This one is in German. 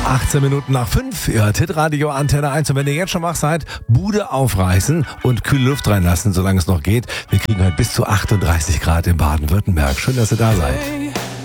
18 Minuten nach 5, ihr hört Hitradio Antenne 1. Und wenn ihr jetzt schon wach seid, Bude aufreißen und kühle Luft reinlassen, solange es noch geht. Wir kriegen heute bis zu 38 Grad in Baden-Württemberg. Schön, dass ihr da seid.